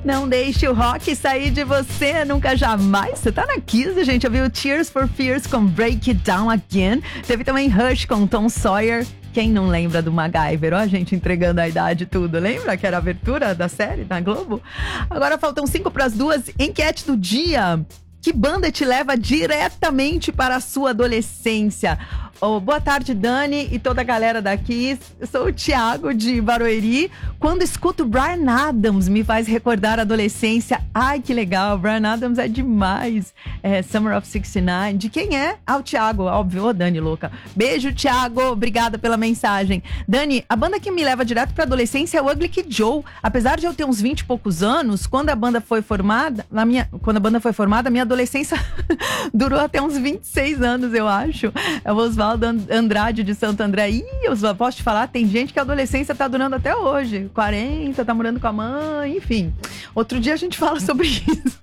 Não deixe o rock sair de você, nunca jamais. Você tá na Kiss, gente. Eu vi o Tears for Fears com Break It Down Again. Teve também Rush com Tom Sawyer. Quem não lembra do MacGyver? Ó, a gente entregando a idade e tudo. Lembra que era a abertura da série da Globo? Agora faltam 5 para as 2. Enquete do dia. Que banda te leva diretamente para a sua adolescência? Oh, boa tarde, Dani e toda a galera daqui. Eu sou o Thiago de Barueri. Quando escuto Bryan Adams, me faz recordar a adolescência. Ai, que legal. Bryan Adams é demais. Summer of 69. De quem é? Ah, o Thiago, óbvio. Ô, Dani, louca. Beijo, Thiago. Obrigada pela mensagem. Dani, a banda que me leva direto para a adolescência é o Ugly Kid Joe. Apesar de eu ter uns 20 e poucos anos, quando a banda foi formada, a minha adolescência durou até uns 26 anos, eu acho. É o Oswaldo Andrade de Santo André. Ih, Oswaldo, posso te falar? Tem gente que a adolescência tá durando até hoje. 40, tá morando com a mãe, enfim. Outro dia a gente fala sobre isso.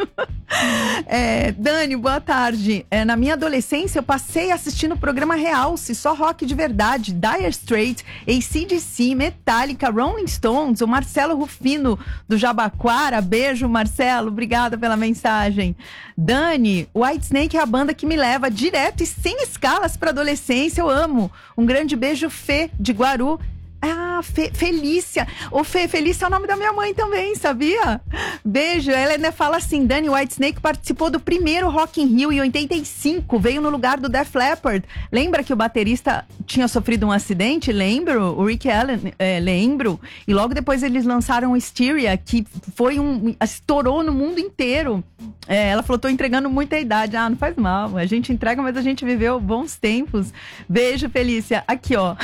Dani, boa tarde. Na minha adolescência eu passei assistindo o programa Realce, só rock de verdade. Dire Straits, AC/DC, Metallica, Rolling Stones, o Marcelo Rufino do Jabaquara. Beijo, Marcelo. Obrigada pela mensagem. Dani, Whitesnake é a banda que me leva direto e sem escalas para adolescência. Eu amo. Um grande beijo, Fê, de Guaru. Ah, Felícia. Ô, Fê, Felícia é o nome da minha mãe também, sabia? Beijo. Ela ainda fala assim, Dani, Whitesnake participou do primeiro Rock in Rio em 85, veio no lugar do Def Leppard. Lembra que o baterista tinha sofrido um acidente? Lembro. O Rick Allen, lembro. E logo depois eles lançaram o Hysteria, que foi estourou no mundo inteiro. Ela falou, tô entregando muita idade. Ah, não faz mal. A gente entrega, mas a gente viveu bons tempos. Beijo, Felícia. Aqui, ó.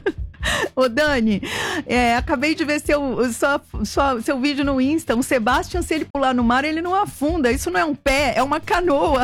Ô, Dani, acabei de ver seu vídeo no Insta. O Sebastian, se ele pular no mar, ele não afunda. Isso não é um pé, é uma canoa.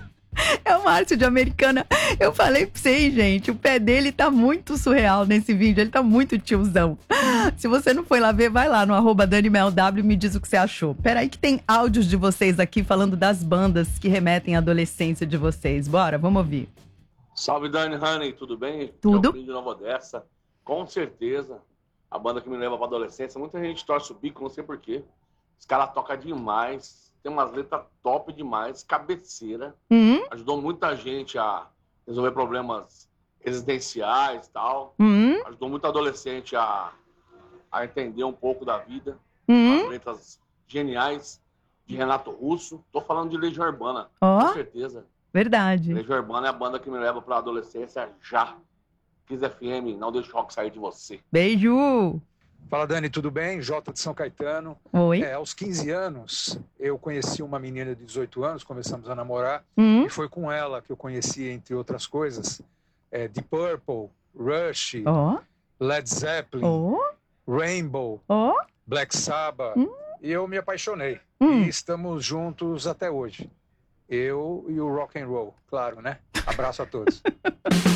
É o Márcio de Americana. Eu falei pra vocês, gente, o pé dele tá muito surreal nesse vídeo. Ele tá muito tiozão. Se você não foi lá ver, vai lá no @DaniMelW e me diz o que você achou. Peraí que tem áudios de vocês aqui falando das bandas que remetem à adolescência de vocês. Bora, vamos ouvir. Salve, Dani, Honey, tudo bem? Tudo. É o de Nova Odessa. Com certeza, a banda que me leva pra adolescência, muita gente torce o bico, não sei porquê. Os caras tocam demais, tem umas letras top demais, cabeceira. Ajudou muita gente a resolver problemas existenciais e tal. Ajudou muito adolescente a entender um pouco da vida. As letras geniais de Renato Russo. Tô falando de Legião Urbana, com certeza. Verdade. Legião Urbana é a banda que me leva pra adolescência já. Kiss FM, não deixe o rock sair de você. Beijo! Fala, Dani, tudo bem? Jota de São Caetano. Oi. Aos 15 anos, eu conheci uma menina de 18 anos, começamos a namorar, e foi com ela que eu conheci, entre outras coisas, Deep Purple, Rush, Led Zeppelin, Rainbow, Black Sabbath, e eu me apaixonei. E estamos juntos até hoje. Eu e o rock and roll, claro, né? Abraço a todos.